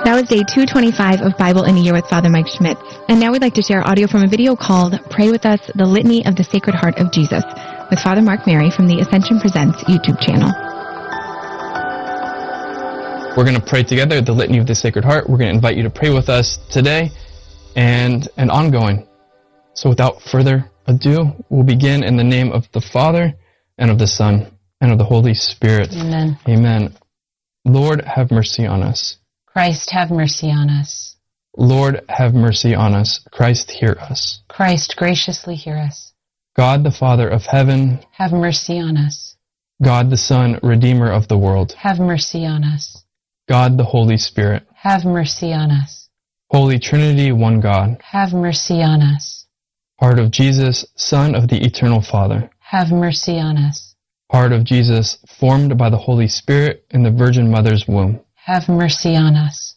That was day 225 of Bible in a Year with Father Mike Schmitz. And now we'd like to share audio from a video called Pray With Us, the Litany of the Sacred Heart of Jesus, with Father Mark Mary from the Ascension Presents YouTube channel. We're going to pray together the Litany of the Sacred Heart. We're going to invite you to pray with us today and ongoing. So without further ado, we'll begin in the name of the Father, and of the Son, and of the Holy Spirit. Amen. Amen. Lord, have mercy on us. Christ, have mercy on us. Lord, have mercy on us. Christ, hear us. Christ, graciously hear us. God, the Father of heaven, have mercy on us. God, the Son, Redeemer of the world, have mercy on us. God, the Holy Spirit, have mercy on us. Holy Trinity, one God, have mercy on us. Heart of Jesus, Son of the Eternal Father, have mercy on us. Heart of Jesus, formed by the Holy Spirit in the Virgin Mother's womb, have mercy on us.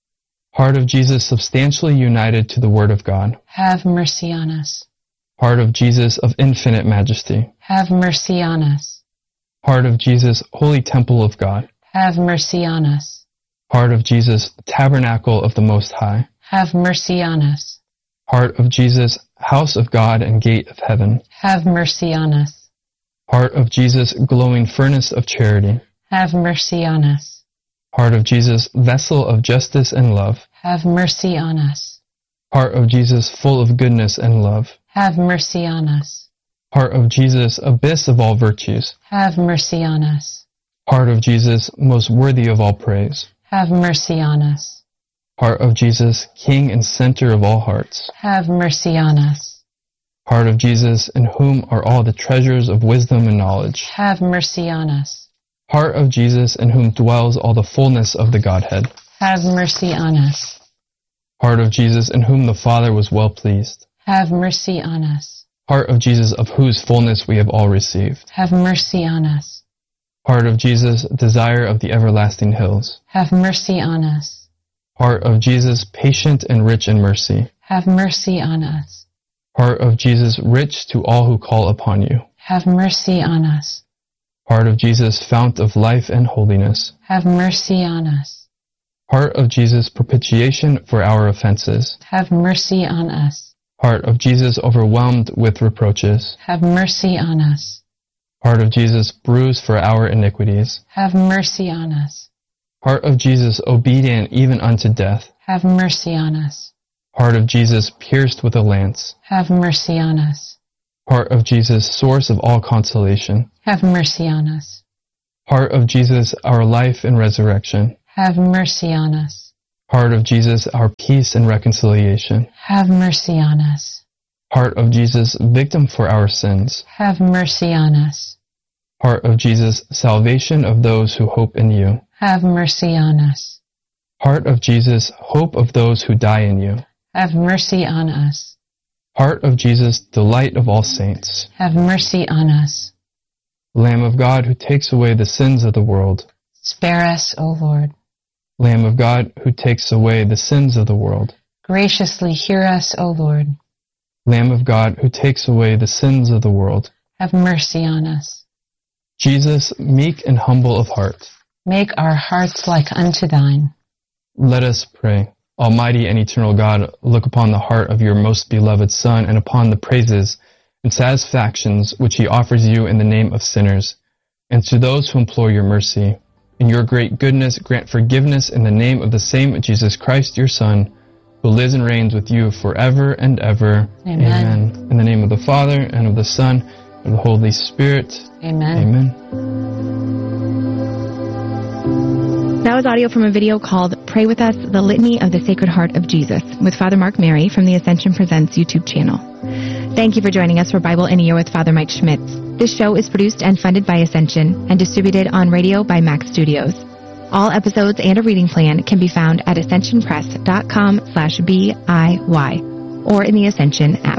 Heart of Jesus, substantially united to the Word of God, have mercy on us. Heart of Jesus of infinite majesty, have mercy on us. Heart of Jesus, holy temple of God, have mercy on us. Heart of Jesus, tabernacle of the Most High, have mercy on us. Heart of Jesus, house of God and gate of heaven, have mercy on us. Heart of Jesus, glowing furnace of charity, have mercy on us. Heart of Jesus, vessel of justice and love, have mercy on us. Heart of Jesus, full of goodness and love, have mercy on us. Heart of Jesus, abyss of all virtues, have mercy on us. Heart of Jesus, most worthy of all praise, have mercy on us. Heart of Jesus, King and center of all hearts, have mercy on us. Heart of Jesus, in whom are all the treasures of wisdom and knowledge, have mercy on us. Heart of Jesus, in whom dwells all the fullness of the Godhead, have mercy on us. Heart of Jesus, in whom the Father was well pleased, have mercy on us. Heart of Jesus, of whose fullness we have all received, have mercy on us. Heart of Jesus, desire of the everlasting hills, have mercy on us. Heart of Jesus, patient and rich in mercy, have mercy on us. Heart of Jesus, rich to all who call upon you, have mercy on us. Heart of Jesus, fount of life and holiness, have mercy on us. Heart of Jesus, propitiation for our offenses, have mercy on us. Heart of Jesus, overwhelmed with reproaches, have mercy on us. Heart of Jesus, bruised for our iniquities, have mercy on us. Heart of Jesus, obedient even unto death, have mercy on us. Heart of Jesus, pierced with a lance, have mercy on us. Heart of Jesus, source of all consolation, have mercy on us. Heart of Jesus, our life and resurrection, have mercy on us. Heart of Jesus, our peace and reconciliation, have mercy on us. Heart of Jesus, victim for our sins, have mercy on us. Heart of Jesus, salvation of those who hope in you, have mercy on us. Heart of Jesus, hope of those who die in you, have mercy on us. Heart of Jesus, delight of all saints, have mercy on us. Lamb of God, who takes away the sins of the world, spare us, O Lord. Lamb of God, who takes away the sins of the world, graciously hear us, O Lord. Lamb of God, who takes away the sins of the world, have mercy on us. Jesus, meek and humble of heart, make our hearts like unto thine. Let us pray. Almighty and eternal God, look upon the heart of your most beloved Son and upon the praises and satisfactions which he offers you in the name of sinners. And to those who implore your mercy, in your great goodness, grant forgiveness in the name of the same Jesus Christ, your Son, who lives and reigns with you forever and ever. Amen. Amen. In the name of the Father, and of the Son, and of the Holy Spirit. Amen. Amen. That was audio from a video called Pray With Us, the Litany of the Sacred Heart of Jesus, with Father Mark Mary from the Ascension Presents YouTube channel. Thank you for joining us for Bible in a Year with Father Mike Schmitz. This show is produced and funded by Ascension and distributed on radio by Max Studios. All episodes and a reading plan can be found at ascensionpress.com/BIY or in the Ascension app.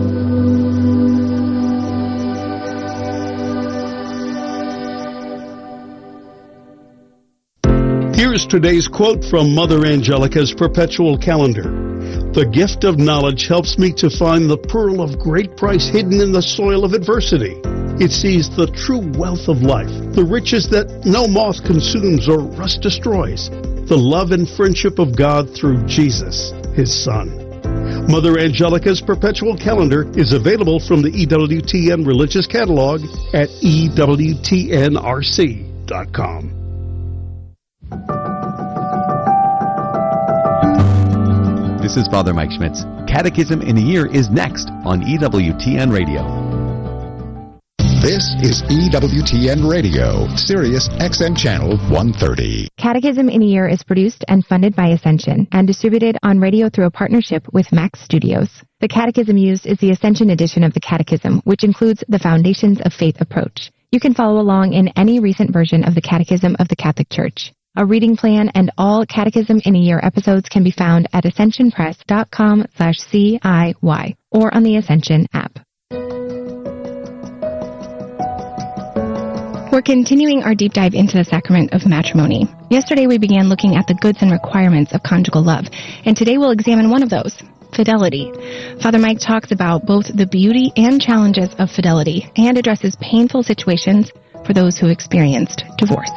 Here is today's quote from Mother Angelica's perpetual calendar. The gift of knowledge helps me to find the pearl of great price hidden in the soil of adversity. It sees the true wealth of life, the riches that no moth consumes or rust destroys, the love and friendship of God through Jesus, His Son. Mother Angelica's Perpetual Calendar is available from the EWTN Religious Catalog at EWTNRC.com. This is Father Mike Schmitz. Catechism in a Year is next on EWTN Radio. This is EWTN Radio, Sirius XM Channel 130. Catechism in a Year is produced and funded by Ascension and distributed on radio through a partnership with Max Studios. The catechism used is the Ascension edition of the Catechism, which includes the Foundations of Faith approach. You can follow along in any recent version of the Catechism of the Catholic Church. A reading plan and all Catechism in a Year episodes can be found at ascensionpress.com/CIY or on the Ascension app. We're continuing our deep dive into the sacrament of matrimony. Yesterday we began looking at the goods and requirements of conjugal love, and today we'll examine one of those, fidelity. Father Mike talks about both the beauty and challenges of fidelity and addresses painful situations for those who experienced divorce.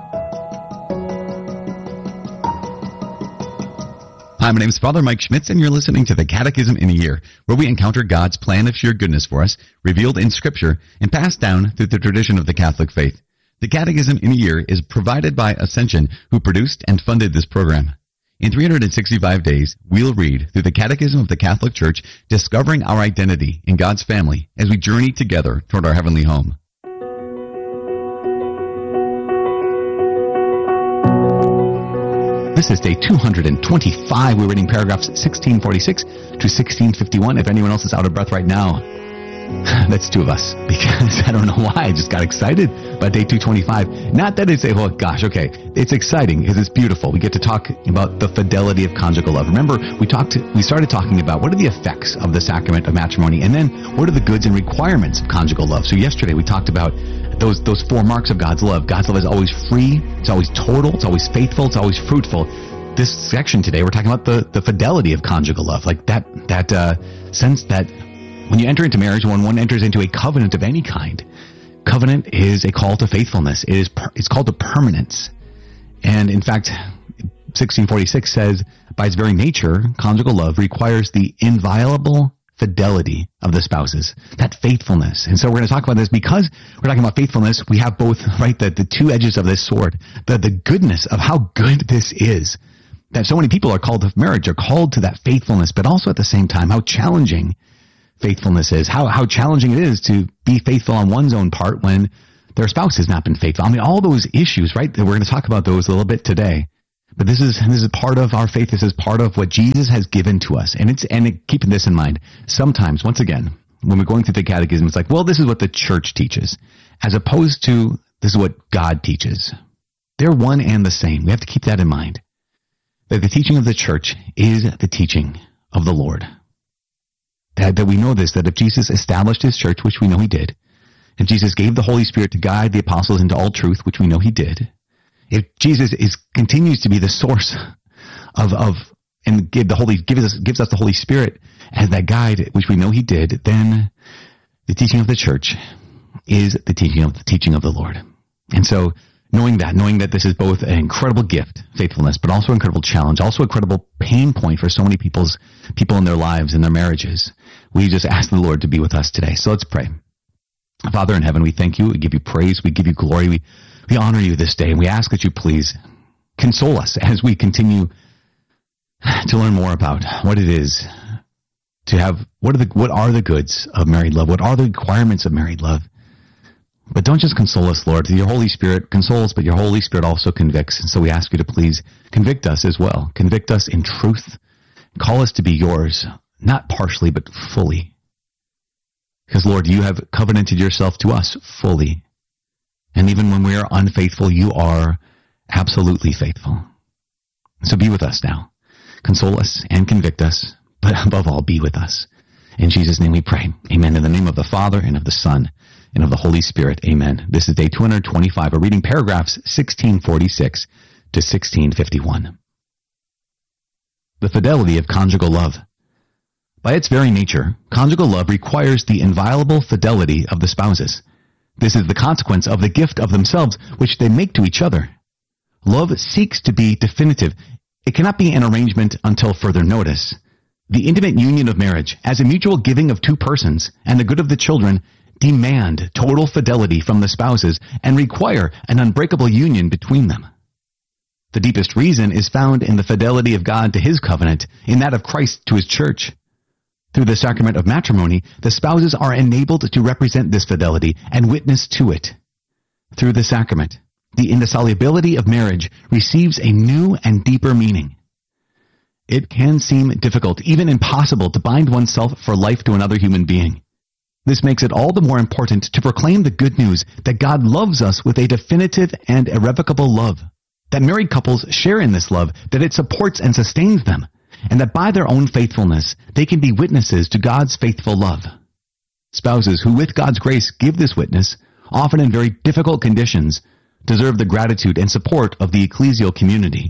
Hi, my name is Father Mike Schmitz, and you're listening to the Catechism in a Year, where we encounter God's plan of sheer goodness for us, revealed in Scripture, and passed down through the tradition of the Catholic faith. The Catechism in a Year is provided by Ascension, who produced and funded this program. In 365 days, we'll read through the Catechism of the Catholic Church, discovering our identity in God's family as we journey together toward our heavenly home. This is day 225. We're reading paragraphs 1646 to 1651. If anyone else is out of breath right now, that's two of us, because I don't know why I just got excited about day 225. Not that it's well, gosh, okay, it's exciting because it's beautiful. We get to talk about the fidelity of conjugal love. Remember, we started talking about what are the effects of the sacrament of matrimony, and then what are the goods and requirements of conjugal love. So yesterday we talked about those four marks of God's love. God's love is always free, it's always total, it's always faithful, it's always fruitful. This section today, we're talking about the fidelity of conjugal love, like that sense that when you enter into marriage, when one enters into a covenant of any kind, covenant is a call to faithfulness. It's called to permanence. And in fact, 1646 says, by its very nature, conjugal love requires the inviolable fidelity of the spouses, that faithfulness. And so we're going to talk about this because we're talking about faithfulness. We have both, right, the two edges of this sword, the goodness of how good this is, that so many people are called to marriage, are called to that faithfulness, but also at the same time, how challenging faithfulness is, how challenging it is to be faithful on one's own part when their spouse has not been faithful. I mean, all those issues, right? We're going to talk about those a little bit today. But this is part of our faith. This is part of what Jesus has given to us. And keeping this in mind, sometimes, once again, when we're going through the catechism, it's like, well, this is what the church teaches, as opposed to this is what God teaches. They're one and the same. We have to keep that in mind. That the teaching of the church is the teaching of the Lord. That we know this, that if Jesus established his church, which we know he did, if Jesus gave the Holy Spirit to guide the apostles into all truth, which we know he did, if Jesus continues to be the source and gives us the Holy Spirit as that guide, which we know he did, then the teaching of the church is the teaching of the Lord. And so knowing that this is both an incredible gift, faithfulness, but also an incredible challenge, also a incredible pain point for so many people in their lives and their marriages, we just ask the Lord to be with us today. So let's pray. Father in heaven, we thank you, we give you praise, we give you glory, we honor you this day, and we ask that you please console us as we continue to learn more about what it is to have, what are the goods of married love, what are the requirements of married love. But don't just console us, Lord. Your Holy Spirit consoles, but your Holy Spirit also convicts. And so we ask you to please convict us as well. Convict us in truth. Call us to be yours, not partially, but fully. Because, Lord, you have covenanted yourself to us fully. And even when we are unfaithful, you are absolutely faithful. So be with us now. Console us and convict us, but above all, be with us. In Jesus' name we pray. Amen. In the name of the Father, and of the Son, and of the Holy Spirit. Amen. This is day 225. We're reading paragraphs 1646 to 1651. The fidelity of conjugal love. By its very nature, conjugal love requires the inviolable fidelity of the spouses. This is the consequence of the gift of themselves which they make to each other. Love seeks to be definitive. It cannot be an arrangement until further notice. The intimate union of marriage, as a mutual giving of two persons and the good of the children, demand total fidelity from the spouses and require an unbreakable union between them. The deepest reason is found in the fidelity of God to his covenant, in that of Christ to his church. Through the sacrament of matrimony, the spouses are enabled to represent this fidelity and witness to it. Through the sacrament, the indissolubility of marriage receives a new and deeper meaning. It can seem difficult, even impossible, to bind oneself for life to another human being. This makes it all the more important to proclaim the good news that God loves us with a definitive and irrevocable love, that married couples share in this love, that it supports and sustains them, and that by their own faithfulness, they can be witnesses to God's faithful love. Spouses who with God's grace give this witness, often in very difficult conditions, deserve the gratitude and support of the ecclesial community.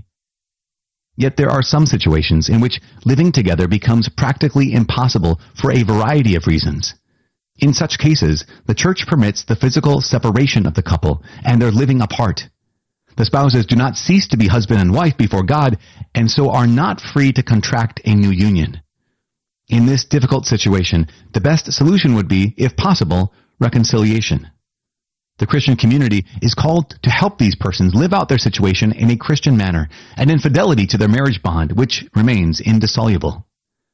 Yet there are some situations in which living together becomes practically impossible for a variety of reasons. In such cases, the church permits the physical separation of the couple and their living apart. The spouses do not cease to be husband and wife before God, and so are not free to contract a new union. In this difficult situation, the best solution would be, if possible, reconciliation. The Christian community is called to help these persons live out their situation in a Christian manner and in fidelity to their marriage bond, which remains indissoluble.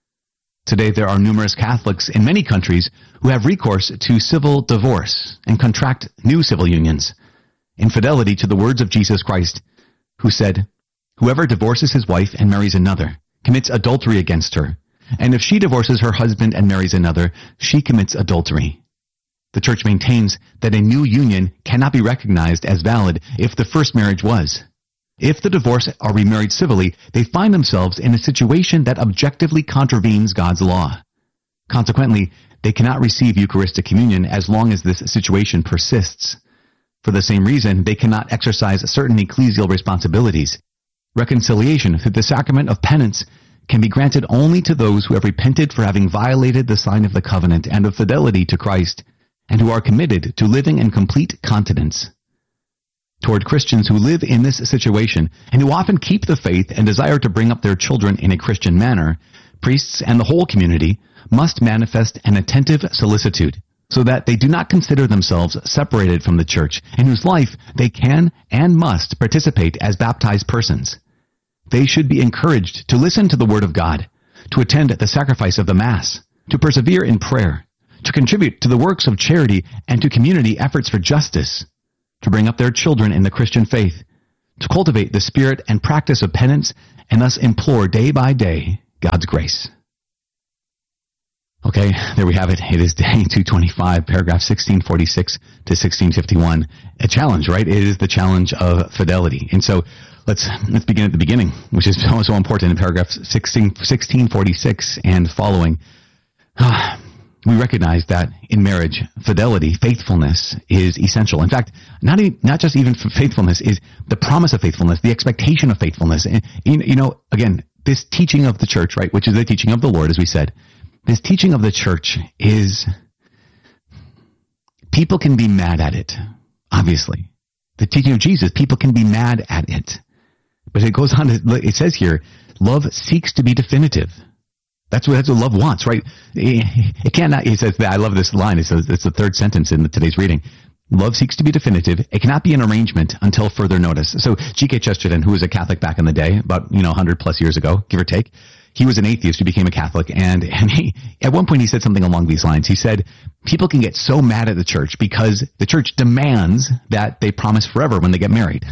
Today, there are numerous Catholics in many countries who have recourse to civil divorce and contract new civil unions, in fidelity to the words of Jesus Christ, who said, "Whoever divorces his wife and marries another commits adultery against her, and if she divorces her husband and marries another, she commits adultery." The Church maintains that a new union cannot be recognized as valid if the first marriage was. If the divorced are remarried civilly, they find themselves in a situation that objectively contravenes God's law. Consequently, they cannot receive Eucharistic communion as long as this situation persists. For the same reason, they cannot exercise certain ecclesial responsibilities. Reconciliation through the sacrament of penance can be granted only to those who have repented for having violated the sign of the covenant and of fidelity to Christ, and who are committed to living in complete continence. Toward Christians who live in this situation, and who often keep the faith and desire to bring up their children in a Christian manner, priests and the whole community must manifest an attentive solicitude, so that they do not consider themselves separated from the Church, in whose life they can and must participate as baptized persons. They should be encouraged to listen to the Word of God, to attend the sacrifice of the Mass, to persevere in prayer, to contribute to the works of charity and to community efforts for justice, to bring up their children in the Christian faith, to cultivate the spirit and practice of penance, and thus implore day by day God's grace. Okay, there we have it. It is day 225, paragraph 1646 to 1651. A challenge, right? It is the challenge of fidelity. And so let's begin at the beginning, which is so important in paragraph 1646 and following. We recognize that in marriage, fidelity, faithfulness is essential. In fact, not just even faithfulness, is the promise of faithfulness, the expectation of faithfulness. And, again, this teaching of the Church, right, which is the teaching of the Lord, as we said, this teaching of the Church is, people can be mad at it, obviously. The teaching of Jesus, people can be mad at it. But it goes on, it says here, love seeks to be definitive. That's what love wants, right? It cannot, he says, I love this line. It says, it's the third sentence in today's reading. Love seeks to be definitive. It cannot be an arrangement until further notice. So G.K. Chesterton, who was a Catholic back in the day, about, 100 plus years ago, give or take, he was an atheist who became a Catholic. And he, at one point he said something along these lines. He said, people can get so mad at the Church because the Church demands that they promise forever when they get married.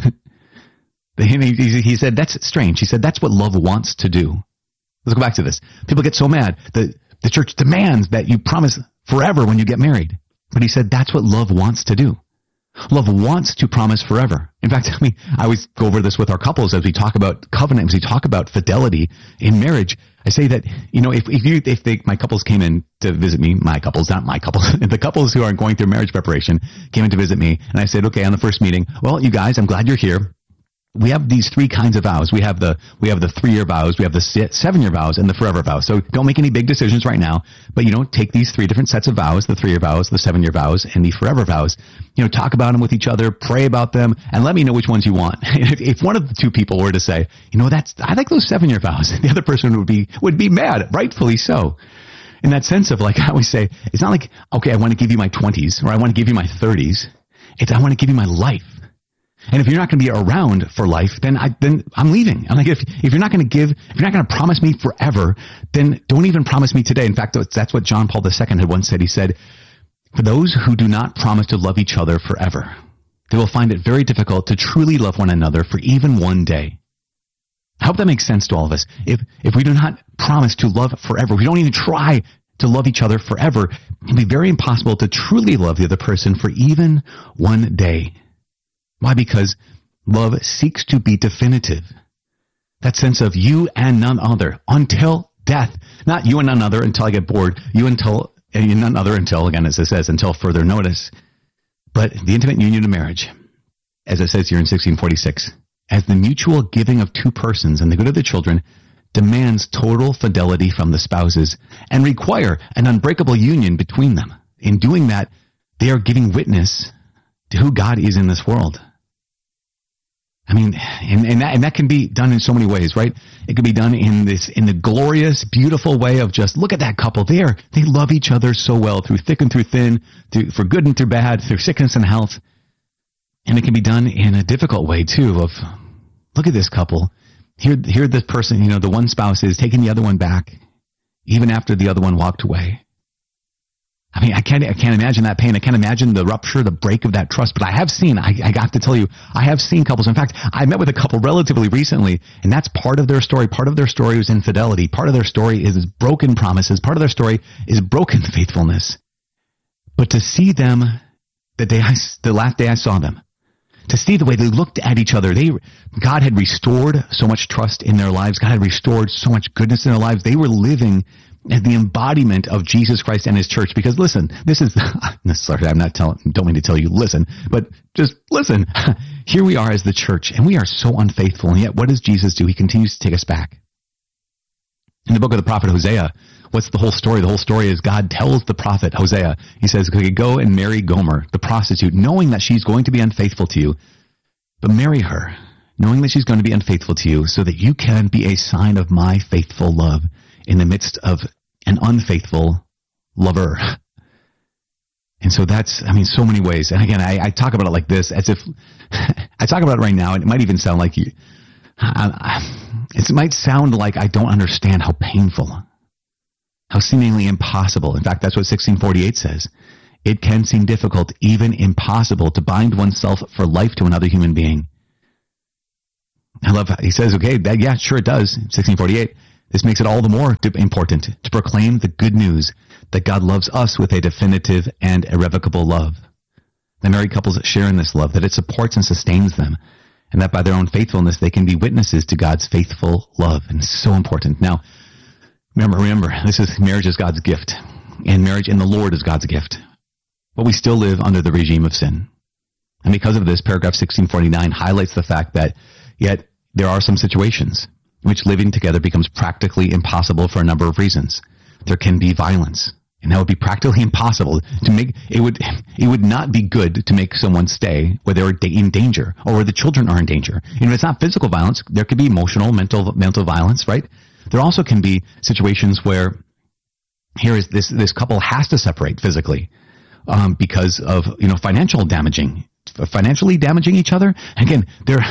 He said, that's strange. He said, that's what love wants to do. Let's go back to this. People get so mad. The Church demands that you promise forever when you get married. But he said that's what love wants to do. Love wants to promise forever. In fact, I always go over this with our couples as we talk about covenant, as we talk about fidelity in marriage. I say that, if my couples came in to visit me, my couples, not my couples, the couples who are going through marriage preparation came in to visit me, and I said, okay, on the first meeting, well, you guys, I'm glad you're here. we have these three kinds of vows. We have the 3-year vows, we have the 7-year vows, and the forever vows. So don't make any big decisions right now, but take these 3 different sets of vows, the 3-year vows, the 7-year vows, and the forever vows. Talk about them with each other, pray about them, and let me know which ones you want. If one of the 2 people were to say, I like those 7-year vows, the other person would be mad, rightfully so. In that sense of, like I always say, it's not like, okay, I want to give you my 20s, or I want to give you my 30s. It's, I want to give you my life. And if you're not going to be around for life, then I'm leaving. I'm like, if you're not going to promise me forever, then don't even promise me today. In fact, that's what John Paul II had once said. He said, for those who do not promise to love each other forever, they will find it very difficult to truly love one another for even one day. I hope that makes sense to all of us. If we do not promise to love forever, we don't even try to love each other forever, it can be very impossible to truly love the other person for even one day. Why? Because love seeks to be definitive. That sense of you and none other until death. Not you and none other until I get bored. You and none other until, again, as it says, until further notice. But the intimate union of marriage, as it says here in 1646, as the mutual giving of 2 persons and the good of the children, demands total fidelity from the spouses and require an unbreakable union between them. In doing that, they are giving witness to who God is in this world. I mean, and that can be done in so many ways, right? It can be done in the glorious, beautiful way of just, look at that couple there. They love each other so well through thick and through thin, for good and through bad, through sickness and health. And it can be done in a difficult way too of, look at this couple. Here this person, the one spouse is taking the other one back, even after the other one walked away. I mean, I can't imagine that pain. I can't imagine the rupture, the break of that trust. But I have seen, I have to tell you, I have seen couples. In fact, I met with a couple relatively recently, and that's part of their story. Part of their story was infidelity. Part of their story is broken promises. Part of their story is broken faithfulness. But to see them, the last day I saw them, to see the way they looked at each other, God had restored so much trust in their lives. God had restored so much goodness in their lives. They were living as the embodiment of Jesus Christ and His church. Because listen, this is, sorry, don't mean to tell you listen, but just listen. Here we are as the church, and we are so unfaithful. And yet, what does Jesus do? He continues to take us back. In the book of the prophet Hosea, what's the whole story? The whole story is God tells the prophet Hosea, he says, okay, go and marry Gomer, the prostitute, knowing that she's going to be unfaithful to you, but marry her, knowing that she's going to be unfaithful to you, so that you can be a sign of my faithful love in the midst of an unfaithful lover. And so that's, so many ways. And again, I talk about it like this, as if, I talk about it right now, and it might even sound like it might sound like I don't understand how painful, how seemingly impossible. In fact, that's what 1648 says. It can seem difficult, even impossible, to bind oneself for life to another human being. I love how he says, okay, yeah, sure it does. 1648. This makes it all the more important to proclaim the good news that God loves us with a definitive and irrevocable love. The married couples share in this love, that it supports and sustains them, and that by their own faithfulness they can be witnesses to God's faithful love. And it's so important. Now, remember, marriage is God's gift, and marriage in the Lord is God's gift. But we still live under the regime of sin. And because of this, paragraph 1649 highlights the fact that yet there are some situations in which living together becomes practically impossible for a number of reasons. There can be violence, and that would be practically impossible to make. It would not be good to make someone stay where they're in danger or where the children are in danger. And if it's not physical violence, there could be emotional, mental violence, right? There also can be situations where this couple has to separate physically because of financially damaging each other. Again,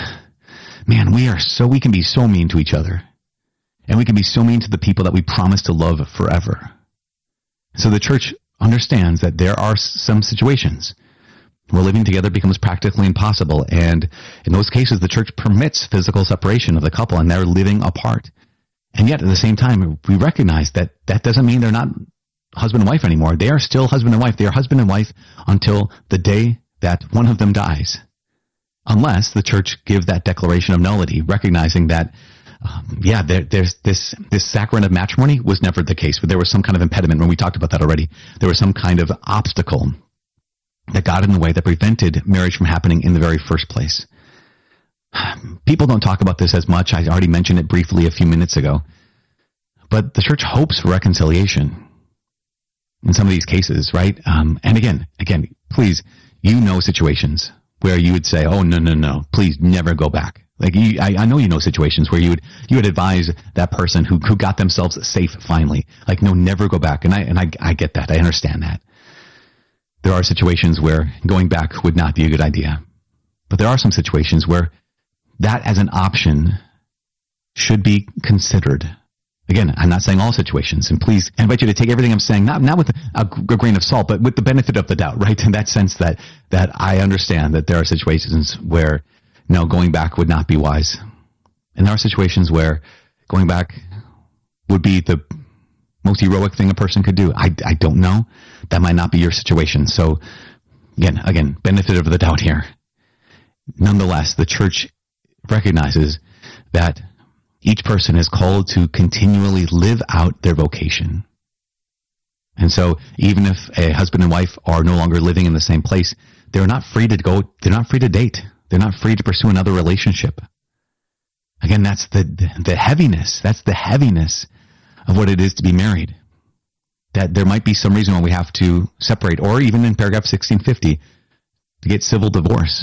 we can be so mean to each other, and we can be so mean to the people that we promise to love forever. So the church understands that there are some situations where living together becomes practically impossible, and in those cases, the church permits physical separation of the couple, and they're living apart. And yet, at the same time, we recognize that doesn't mean they're not husband and wife anymore. They are still husband and wife. They are husband and wife until the day that one of them dies. Unless the church gives that declaration of nullity, recognizing that, there's this sacrament of matrimony was never the case, but there was some kind of impediment. When we talked about that already, there was some kind of obstacle that got in the way that prevented marriage from happening in the very first place. People don't talk about this as much. I already mentioned it briefly a few minutes ago. But the church hopes for reconciliation in some of these cases, right? And again, please, you know situations where you would say, oh, no, please never go back. Like, I know you know situations where you would advise that person who got themselves safe finally, like, no, never go back. And I get that. I understand that. There are situations where going back would not be a good idea. But there are some situations where that as an option should be considered. Again, I'm not saying all situations, and please, I invite you to take everything I'm saying, not with a grain of salt, but with the benefit of the doubt, right? In that sense that I understand that there are situations where, no, going back would not be wise. And there are situations where going back would be the most heroic thing a person could do. I don't know. That might not be your situation. So again, benefit of the doubt here. Nonetheless, the church recognizes that each person is called to continually live out their vocation. And so even if a husband and wife are no longer living in the same place, they're not free to date. They're not free to pursue another relationship. Again, that's the heaviness. That's the heaviness of what it is to be married. That there might be some reason why we have to separate, or even in paragraph 1650, to get civil divorce.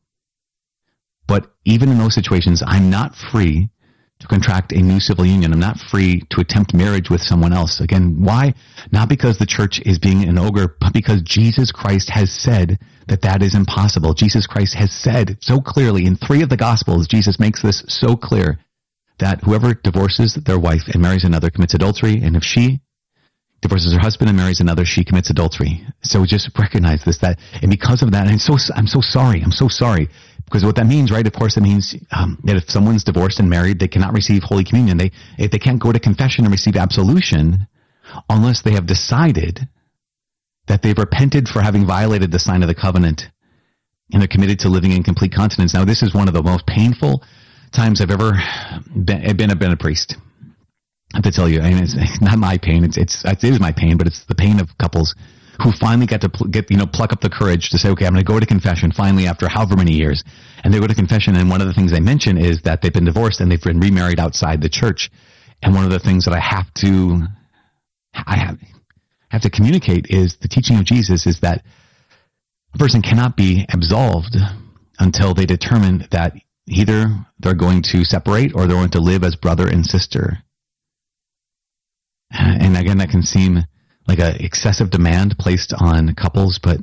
But even in those situations, I'm not free to contract a new civil union. I'm not free to attempt marriage with someone else. Again, why? Not because the church is being an ogre, but because Jesus Christ has said that is impossible. Jesus Christ has said so clearly in 3 of the Gospels, Jesus makes this so clear that whoever divorces their wife and marries another commits adultery, and if she divorces her husband and marries another, she commits adultery. So just recognize this, and because of that, and I'm so sorry. Because what that means, right, of course, it means that if someone's divorced and married, they cannot receive Holy Communion. They can't go to confession and receive absolution unless they have decided that they've repented for having violated the sign of the covenant and they're committed to living in complete continence. Now, this is one of the most painful times I've ever been a priest. I have to tell you, I mean, it's not my pain. It is my pain, but it's the pain of couples who finally get to pluck up the courage to say, okay, I'm going to go to confession finally after however many years. And they go to confession, and one of the things they mention is that they've been divorced and they've been remarried outside the church. And one of the things that I have to communicate is the teaching of Jesus is that a person cannot be absolved until they determine that either they're going to separate or they're going to live as brother and sister. And again, that can seem like an excessive demand placed on couples, but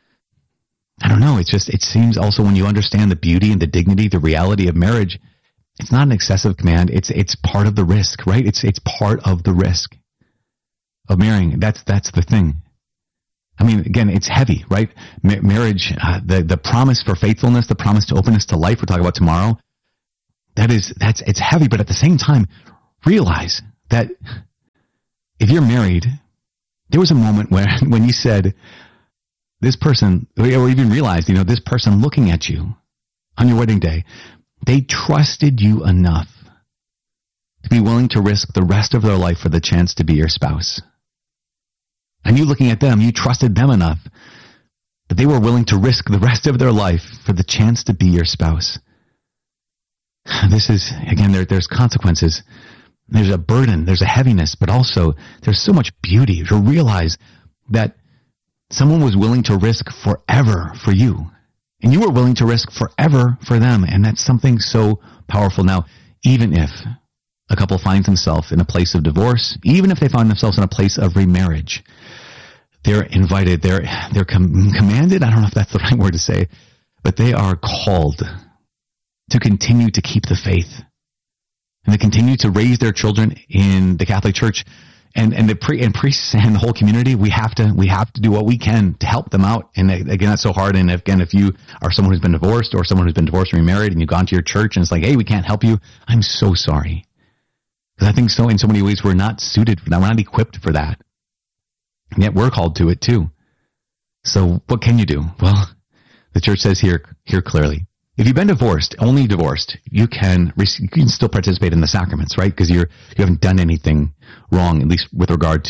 I don't know. It seems also when you understand the beauty and the dignity, the reality of marriage, it's not an excessive command. It's part of the risk, right? It's part of the risk of marrying. That's the thing. I mean, again, it's heavy, right? Marriage, the promise for faithfulness, the promise to openness to life, we'll talk about tomorrow. It's heavy, but at the same time, realize that if you're married, there was a moment when you said, this person, or even realized, this person looking at you on your wedding day, they trusted you enough to be willing to risk the rest of their life for the chance to be your spouse. And you looking at them, you trusted them enough that they were willing to risk the rest of their life for the chance to be your spouse. This is, again, there's consequences. There's a burden, there's a heaviness, but also there's so much beauty to realize that someone was willing to risk forever for you. And you were willing to risk forever for them. And that's something so powerful. Now, even if a couple finds themselves in a place of divorce, even if they find themselves in a place of remarriage, they're invited, they're commanded, I don't know if that's the right word to say, but they are called to continue to keep the faith. And they continue to raise their children in the Catholic Church, and priests and the whole community. We have to do what we can to help them out. And again, that's so hard. And again, if you are someone who's been divorced or someone who's been divorced and remarried, and you've gone to your church and it's like, hey, we can't help you, I'm so sorry, because I think so in so many ways we're not suited for that. We're not equipped for that, and yet we're called to it too. So what can you do? Well, the church says here clearly, if you've been divorced, only divorced, you can still participate in the sacraments, right? Because you haven't done anything wrong, at least with regard to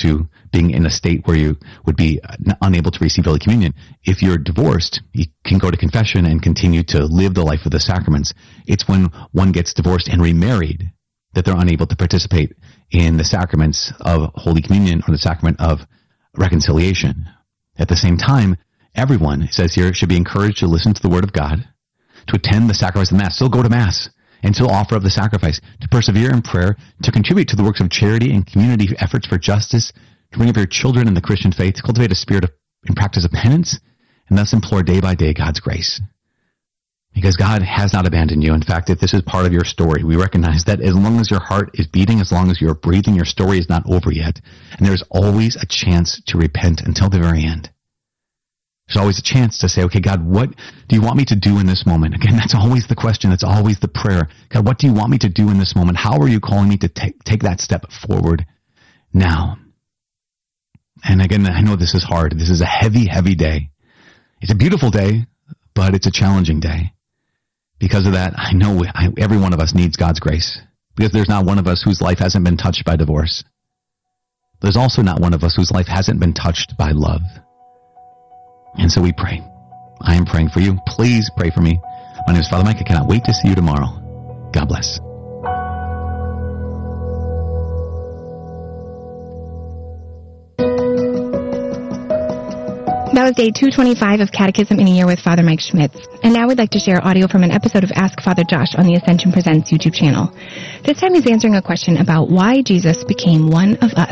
being in a state where you would be unable to receive Holy Communion. If you're divorced, you can go to confession and continue to live the life of the sacraments. It's when one gets divorced and remarried that they're unable to participate in the sacraments of Holy Communion or the sacrament of reconciliation. At the same time, everyone, it says here, should be encouraged to listen to the Word of God, to attend the sacrifice of the Mass, still go to Mass, and still offer up the sacrifice, to persevere in prayer, to contribute to the works of charity and community efforts for justice, to bring up your children in the Christian faith, to cultivate a spirit of, and practice of penance, and thus implore day by day God's grace. Because God has not abandoned you. In fact, if this is part of your story, we recognize that as long as your heart is beating, as long as you're breathing, your story is not over yet. And there's always a chance to repent until the very end. There's always a chance to say, okay, God, what do you want me to do in this moment? Again, that's always the question. That's always the prayer. God, what do you want me to do in this moment? How are you calling me to take that step forward now? And again, I know this is hard. This is a heavy, heavy day. It's a beautiful day, but it's a challenging day. Because of that, I know every one of us needs God's grace. Because there's not one of us whose life hasn't been touched by divorce. There's also not one of us whose life hasn't been touched by love. And so we pray. I am praying for you. Please pray for me. My name is Father Mike. I cannot wait to see you tomorrow. God bless. That was day 225 of Catechism in a Year with Father Mike Schmitz. And now we'd like to share audio from an episode of Ask Father Josh on the Ascension Presents YouTube channel. This time he's answering a question about why Jesus became one of us.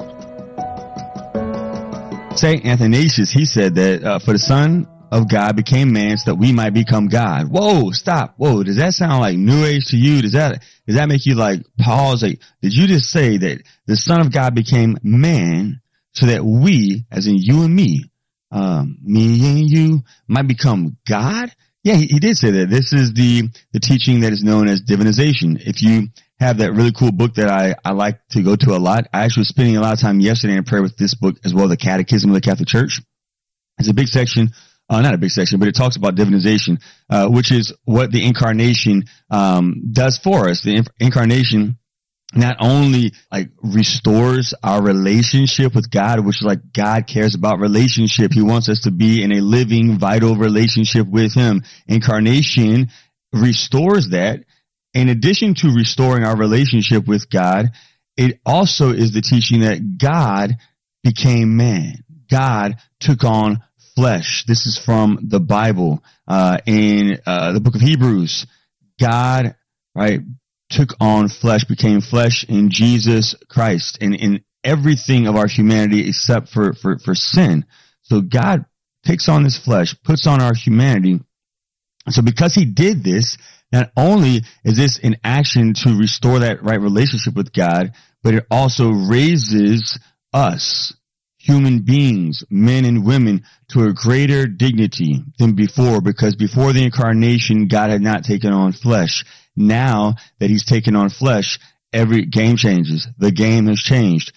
St. Athanasius, he said that for the Son of God became man so that we might become God. Whoa, stop. Whoa, does that sound like New Age to you? Does that make you like pause? Like, did you just say that the Son of God became man so that we, as in you and me and you, might become God? Yeah, he did say that. This is the teaching that is known as divinization. If you have that really cool book that I like to go to a lot, I actually was spending a lot of time yesterday in prayer with this book as well, the Catechism of the Catholic Church. It's a big section, not a big section, but it talks about divinization, which is what the incarnation does for us. The incarnation not only like restores our relationship with God, which is like God cares about relationship. He wants us to be in a living, vital relationship with Him. Incarnation restores that. In addition to restoring our relationship with God, it also is the teaching that God became man. God took on flesh. This is from the Bible, in the book of Hebrews. God, right, took on flesh, became flesh in Jesus Christ, and in everything of our humanity except for sin. So God takes on this flesh, puts on our humanity. So because He did this, not only is this an action to restore that right relationship with God, but it also raises us, human beings, men and women, to a greater dignity than before, because before the incarnation, God had not taken on flesh. Now that He's taken on flesh, every game changes. The game has changed.